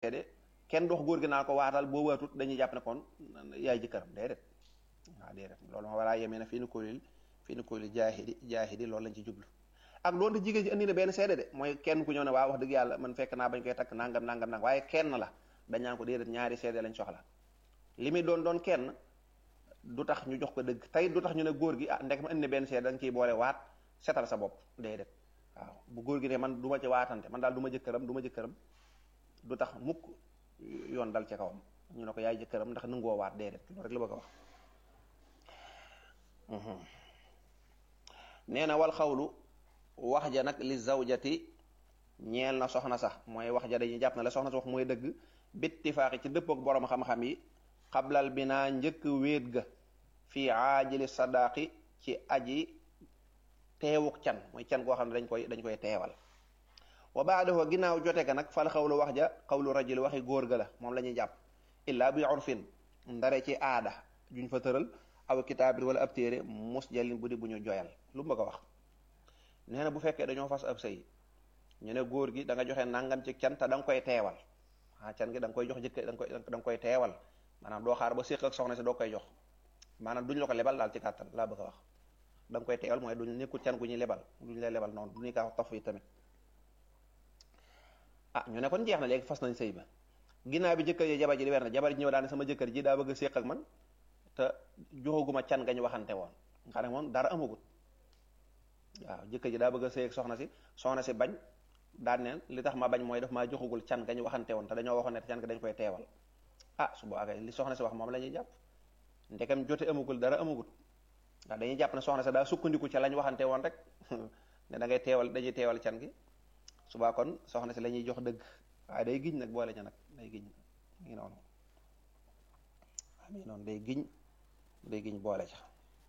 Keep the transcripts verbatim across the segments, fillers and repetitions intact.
seede kenn dox góor gi naa ko waatal boo waatut dañuy jàpp ne kon yaay jëkkëram déedéet waaw déedéet loolu ma walaa yemee na fii ni koylil fii ni koylil jaahidi jaahidi loolu lañ ci jublu ak doonte jigéen ji indi na benn seede de mooy kenn ku ñëw ne waaw wax dëgg yàlla man fekk naa bañ koy takk nangam nangam nangam waaye kenn la dañ naan ko déedéet ñaari seede lañ soxla li muy doon doon kenn du tax ñu jox ko dëgg tey du tax ñu ne góor gi ah ndek ma indi benn seede da nga ciy boole waat setal sa bopp déedéet waaw bu góor gi ne man du ma ci waatante man daal du ma jëkkëram du ma jëkkëram du tax mukk yoon dal ci kawam ñu ne ko yaay jëkkëram ndax nangoo waat déedéet loolu rek la bëgg a wax nee na wal xawlu wax ja nag li zawjati ñeel na soxna sax mooy wax ja dañuy jàpp na la soxna sa wax mooy dëgg bittifaaxi ci dëpp ak borom xam-xam yi xablal bi naa njëkk wéet ga fii aajili sadaqi ci aji teewuk can mooy can goo xam ne dañ koy dañ koy teewal wa baadahu ginnaaw jote ka nag fal xawlu wax ja xawlu rajul waxi góor ga la moom la ñuy jàpp illaa bi urfin ndare ci aada juñ fa tëral aw kitaabin wala ab téere mus jalin bu di bu ñu joyal lu mu bëgg a wax nee na bu fekkee dañoo fas ab sëy ñu ne góor gi da nga joxe nangam ci can te da nga koy teewal ah can gi da nga koy jox jëkk da nga koy da nga koy teewal maanaam doo xaar ba séq ak soxna si doo koy jox maanaam duñ la ko lebal daal ci kàttan laa bëgg a wax da nga koy teewal mooy duñ nekkul can gu ñuy lebal duñ lay lebal noonu du ñuy kaa taf yi tamit ah ñu ne kon jeex na léegi fas nañ sëy ba ginnaaw bi jëkkër ji jabar ji di weer na jabar ji ñëw daane sama jëkkër ji daa bëgg a séq ak man te joxaguma can gañ waxante woon nga xam ne moom dara amagut waaw jëkkër ji daa bëgg a séy ak soxna si soxna si bañ daan neen li tax ma bañ mooy daf maa joxagul can gañ waxante woon te dañoo waxoon ne can ga dañ koy teewal ah su boobaa li soxna si wax moom la ñuy jàpp ndekam jote amagul dara amagut waaw dañuy jàpp ne soxna si daa sukkandiku ca lañ waxante woon rek ne da ngay teewal dañuy teewal can gi subaa kon soxna si la ñuy jox dëgg waaye day giñ nag boole ca nag day giñ mi ngi noonu waaw mi ngi noonu day giñ day giñ boole ca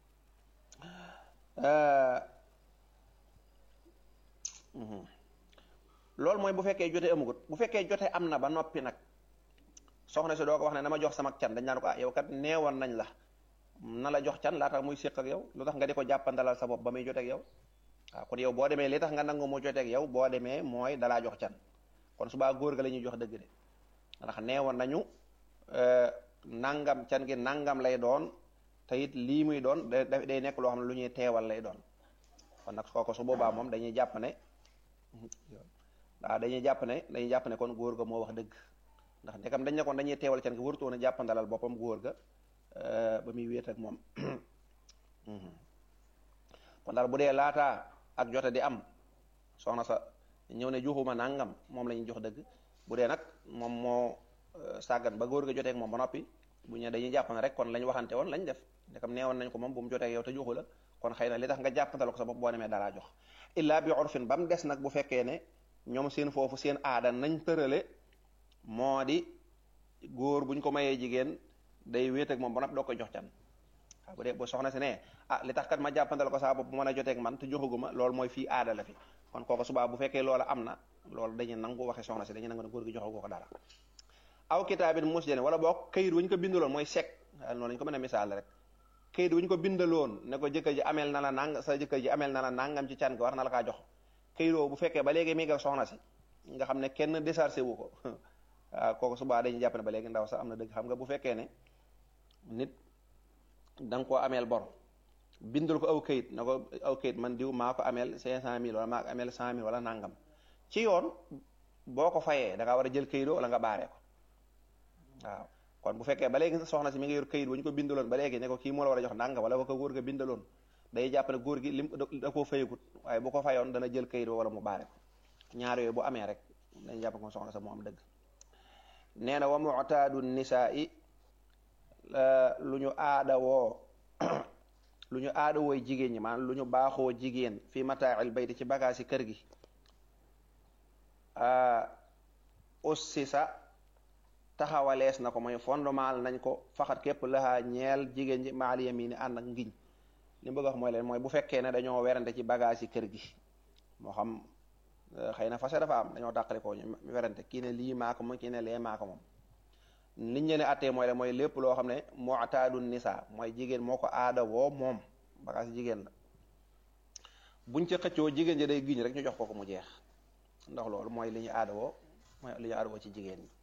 loolu mooy bu fekkee jote amagut bu fekkee jote am na ba noppi nag soxna si doo ko wax ne na ma jox sama can dañ naan ko ah yow kat neewoon nañ la na la jox can laata muy séq ak yow lu tax nga di ko jàppandalal sa bopp ba muy joteeg yow waaw kon yow boo demee li tax nga nangu mu joteeg yow boo demee mooy dalaa jox can kon subaa góor ga la ñuy jox dëgg de ndax neewoon nañu nangam can gi nangam lay doon te it lii muy doon day nekk loo xam ne lu ñuy teewal lay doon kon nag kooku su boobaa moom dañuy jàpp ne waaw dañuy jàpp ne dañuy jàpp ne kon góor ga moo wax dëgg ndax ndekam dañ ne kon dañuy teewal can gi warutoon a jàppandalal boppam góor ga ba muy wéet ak moom kon daal bu dee laataa ak jote di am soxna sa ñëw ne joxuma nangam moom la ñuy jox dëgg bu dee nag moom moo sàggan ba góor ga joteeg moom ba noppi bu ñu dañuy jàpp ne rek kon lañ waxante woon lañ def ndekam neewoon nañ ko moom bu mu joteeg yow te joxu la kon xëy na li tax nga jàppandal ko sa bopp boo demee dalaa jox illaa bi urfin ba mu des nag bu fekkee ne ñoom seen foofu seen aada nañ tërale moo di góor buñ ko mayee jigéen day wéet ak moom ba noppi doo koy jox can waaw bu dee bu soxna si ne ah li tax kat ma jàppandal ko saa bopp bu mën a joteeg man te joxaguma loolu mooy fii aada la fi kon kooku subaa bu fekkee loola am na loolu dañuy nangu waxe soxna si dañuy nangu ne góor gi joxagu ko dara aw kitaabin musjane wala boo kayit wuñ ko bindaloon mooy sec noonu lañ ko mën a misaal rek kayit wuñ ko bindaloon ne ko jëkkër ji ameel na la nang sa jëkkër ji ameel na la nangam ci can gi war na la kaa jox kayitoo bu fekkee ba léegi mi nga soxna si nga xam ne kenn déchargé wu ko waaw kooku subaa dañuy jàpp ne ba léegi ndaw sax am na dëgg xam nga bu fekkee ne nit da nga koo ameel bor bindal ko aw kayit na ko aw kayit man diw maa ko ameel cinq cent mille wala maa ko ameel cent mille wala nangam ci yoon boo ko fayee da ngaa war a jël kayitoo wala nga baaree ko waaw kon bu fekkee ba léegi soxna si mi nga yor kayit bu ñu ko bindaloon ba léegi ne ko kii moo la war a jox nangam wala ba ko góor ga bindaloon day jàpp ne góor gi lim da koo fayagut waaye bu ko fayoon dana jël kayitoo wala mu baare ko ñaar yooyu bu amee rek dañu jàpp ko soxna sa moo am dëgg nee na wa mu'taadu nisaa i lu ñu aada woo lu ñu aada wooy jigéen ñi maanaam lu ñu baaxoo jigéen fi mataail bayti ci bagaasi kër gi ussisa taxawalees na ko mooy fondement nañ ko faxat képp laxaa ñeel jigéen ji maal yamini ànd ak ngiñ li mu bëgg wax mooy leen mooy bu fekkee ne dañoo werante ci bagaasi kër gi moo xam xëy na fase dafa am dañoo tàqali ko ñu werante kii ne lii maa ko moom kii ne lee maa ko moom liñ leen attee mooy la mooy lépp loo xam ne mu'taadun nisaa mooy jigéen moo ko aada woo moom bagaas jigéen la buñ ca xëccoo jigéen ji day giñ rek ñu jox ko ko mu jeex ndax loolu mooy li ñu aada woo mooy li ñu aada woo ci jigéen ñi